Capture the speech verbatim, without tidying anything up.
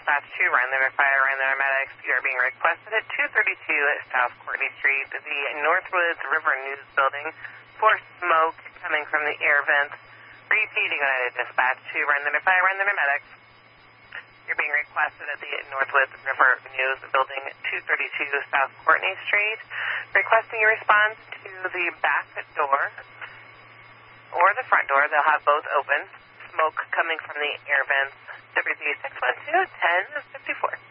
Dispatch two, Rhinelander Fire, Rhinelander Medics. You are being requested at two thirty-two South Courtney Street, the Northwoods River News Building, for smoke coming from the air vents. Repeating United Dispatch two, Rhinelander Fire, Rhinelander Medics. You're being requested at the Northwoods River News Building, two thirty-two South Courtney Street. Requesting your response to the back door or the front door. They'll have both open. Smoke coming from the air vents. W three six one two, ten fifty-four.